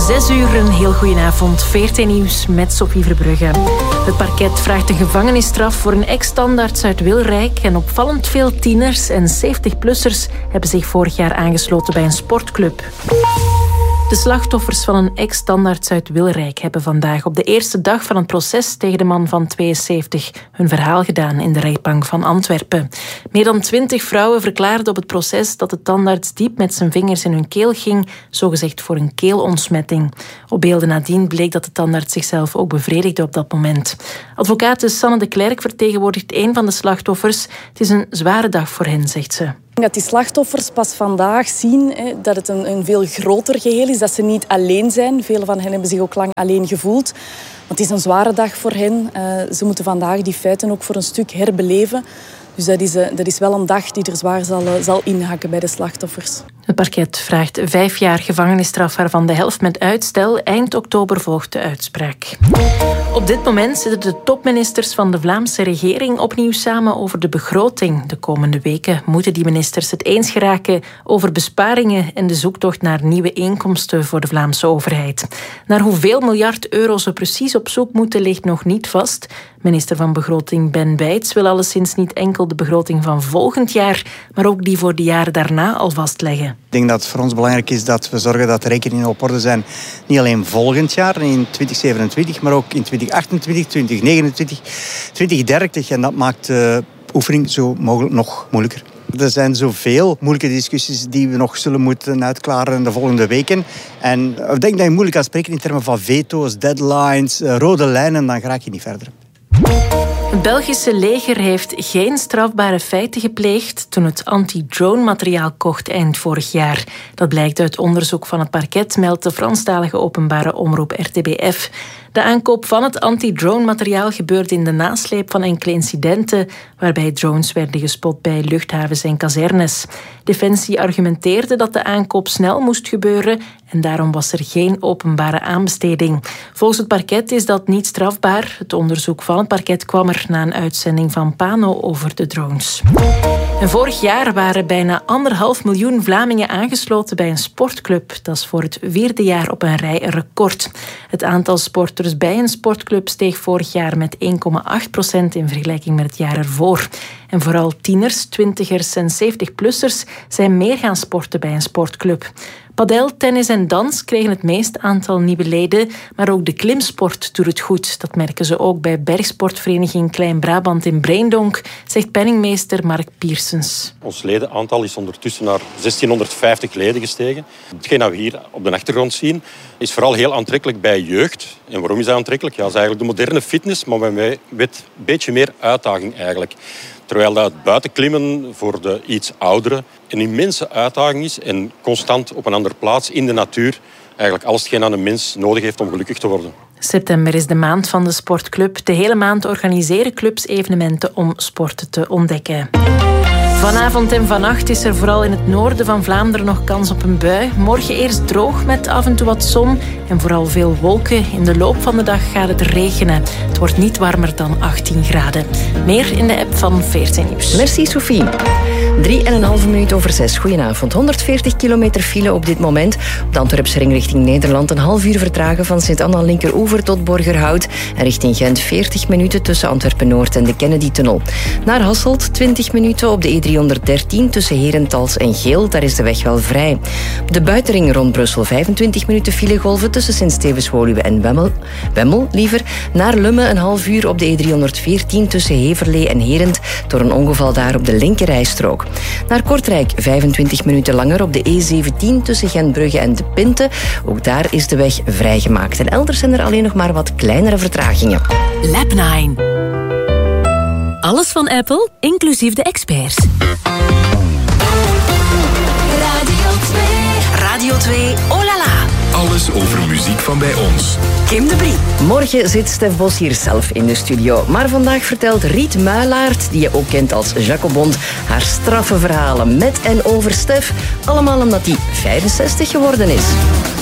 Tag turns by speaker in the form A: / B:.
A: 6 uur, een heel goedenavond. VRT Nieuws met Sophie Verbrugge. Het parket vraagt een gevangenisstraf voor een ex-standaards uit Wilrijk. En opvallend veel tieners en 70-plussers hebben zich vorig jaar aangesloten bij een sportclub. De slachtoffers van een ex-standaards uit Wilrijk hebben vandaag op de eerste dag van het proces tegen de man van 72 hun verhaal gedaan in de rechtbank van Antwerpen. Meer dan 20 vrouwen verklaarden op het proces dat de tandarts diep met zijn vingers in hun keel ging, zogezegd voor een keelontsmetting. Op beelden nadien bleek dat de tandarts zichzelf ook bevredigde op dat moment. Advocaat Sanne de Klerk vertegenwoordigt een van de slachtoffers. Het is een zware dag voor hen, zegt ze.
B: Dat die slachtoffers pas vandaag zien dat het een veel groter geheel is, dat ze niet alleen zijn. Velen van hen hebben zich ook lang alleen gevoeld. Want het is een zware dag voor hen. Ze moeten vandaag die feiten ook voor een stuk herbeleven. Dus dat is wel een dag die er zwaar zal inhakken bij de slachtoffers.
A: Het parket vraagt 5 jaar gevangenisstraf, waarvan de helft met uitstel. Eind oktober volgt de uitspraak. Op dit moment zitten de topministers van de Vlaamse regering opnieuw samen over de begroting. De komende weken moeten die ministers het eens geraken over besparingen en de zoektocht naar nieuwe inkomsten voor de Vlaamse overheid. Naar hoeveel miljard euro ze precies op zoek moeten ligt nog niet vast. Minister van Begroting Ben Wijts wil alleszins niet enkel de begroting van volgend jaar, maar ook die voor de jaren daarna al vastleggen.
C: Ik denk dat het voor ons belangrijk is dat we zorgen dat de rekeningen op orde zijn. Niet alleen volgend jaar, in 2027, maar ook in 2028, 2029, 2030. En dat maakt de oefening zo mogelijk nog moeilijker. Er zijn zoveel moeilijke discussies die we nog zullen moeten uitklaren de volgende weken. En ik denk dat je moeilijk kan spreken in termen van veto's, deadlines, rode lijnen. Dan raak je niet verder.
A: Het Belgische leger heeft geen strafbare feiten gepleegd toen het anti-drone-materiaal kocht eind vorig jaar. Dat blijkt uit onderzoek van het parket, meldt de Franstalige openbare omroep RTBF. De aankoop van het anti-drone-materiaal gebeurde in de nasleep van enkele incidenten waarbij drones werden gespot bij luchthavens en kazernes. Defensie argumenteerde dat de aankoop snel moest gebeuren en daarom was er geen openbare aanbesteding. Volgens het parket is dat niet strafbaar. Het onderzoek van het parket kwam er na een uitzending van Pano over de drones. En vorig jaar waren bijna 1,5 miljoen Vlamingen aangesloten bij een sportclub. Dat is voor het 4e jaar op een rij een record. Het aantal sporters bij een sportclub steeg vorig jaar met 1,8% in vergelijking met het jaar ervoor. En vooral tieners, 20ers en 70-plussers zijn meer gaan sporten bij een sportclub. Padel, tennis en dans kregen het meeste aantal nieuwe leden, maar ook de klimsport doet het goed. Dat merken ze ook bij bergsportvereniging Klein-Brabant in Breendonk, zegt penningmeester Mark Piersens.
D: Ons ledenaantal is ondertussen naar 1650 leden gestegen. Hetgeen dat we hier op de achtergrond zien, is vooral heel aantrekkelijk bij jeugd. En waarom is dat aantrekkelijk? Ja, dat is eigenlijk de moderne fitness, maar met een beetje meer uitdaging eigenlijk. Terwijl dat buitenklimmen voor de iets ouderen een immense uitdaging is en constant op een andere plaats in de natuur eigenlijk alles hetgeen aan een mens nodig heeft om gelukkig te worden.
A: September is de maand van de sportclub. De hele maand organiseren clubs evenementen om sporten te ontdekken. Vanavond en vannacht is er vooral in het noorden van Vlaanderen nog kans op een bui. Morgen eerst droog met af en toe wat zon en vooral veel wolken. In de loop van de dag gaat het regenen. Het wordt niet warmer dan 18 graden. Meer in de app van VRT Nieuws.
E: Merci Sophie. 3,5 minuut over 6. Goedenavond. 140 kilometer file op dit moment. Op de Antwerpse ring richting Nederland een half uur vertragen van Sint-Anna Linkeroever tot Borgerhout. En richting Gent 40 minuten tussen Antwerpen-Noord en de Kennedy-tunnel. Naar Hasselt 20 minuten op de E313 tussen Herentals en Geel. Daar is de weg wel vrij. De buitenring rond Brussel 25 minuten filegolven tussen Sint-Stevens-Woluwe en Wemmel. Naar Lummen een half uur op de E314 tussen Heverlee en Herent door een ongeval daar op de linkerrijstrook. Naar Kortrijk 25 minuten langer op de E17 tussen Gentbrugge en De Pinte. Ook daar is de weg vrijgemaakt. En elders zijn er alleen nog maar wat kleinere vertragingen.
F: Lab 9. Alles van Apple, inclusief de experts. Radio 2, oh la la.
G: Alles over muziek van bij ons.
F: Kim de Brie.
E: Morgen zit Stef Bos hier zelf in de studio. Maar vandaag vertelt Riet Muilaert, die je ook kent als Jacobond, haar straffe verhalen met en over Stef. Allemaal omdat hij 65 geworden is.